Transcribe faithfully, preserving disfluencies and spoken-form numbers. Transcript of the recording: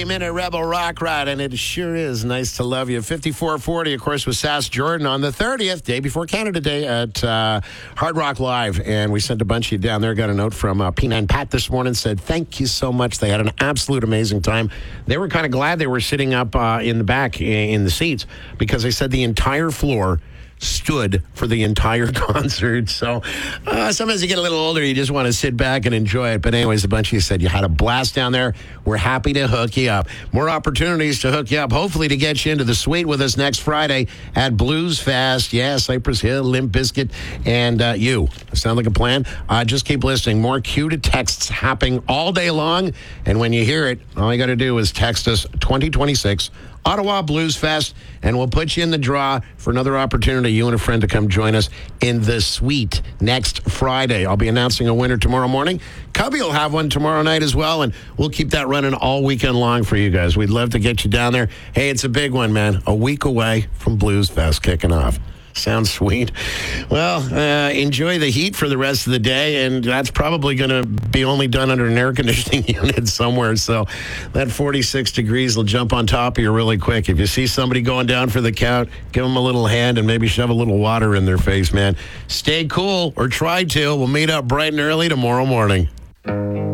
Minute Rebel Rock Ride, and it sure is nice to love you. fifty-four forty, of course, with Sass Jordan on the thirtieth, day before Canada Day at uh, Hard Rock Live. And we sent a bunch of you down there. Got a note from uh, P nine Pat this morning, said, thank you so much. They had an absolute amazing time. They were kind of glad they were sitting up uh, in the back in the seats because they said the entire floor stood for the entire concert. So uh, sometimes you get a little older, you just want to sit back and enjoy it. But anyways, a bunch of you said you had a blast down there. We're happy to hook you up. More opportunities to hook you up, hopefully to get you into the suite with us next Friday at Blues Fest. Yeah, Cypress Hill, Limp Bizkit, and uh, you. Sound like a plan? Uh, just keep listening. More cue to texts happening all day long. And when you hear it, all you got to do is text us twenty twenty-six Ottawa Blues Fest, and we'll put you in the draw for another opportunity, you and a friend, to come join us in the suite next Friday. I'll be announcing a winner tomorrow morning. Cubby will have one tomorrow night as well, and we'll keep that running all weekend long for you guys. We'd love to get you down there. Hey, it's a big one, man. A week away from Blues Fest kicking off. Sounds sweet. Well, uh, enjoy the heat for the rest of the day, and that's probably going to be only done under an air conditioning unit somewhere, so that forty-six degrees will jump on top of you really quick. If you see somebody going down for the count, give them a little hand and maybe shove a little water in their face, man. Stay cool, or try to. We'll meet up bright and early tomorrow morning.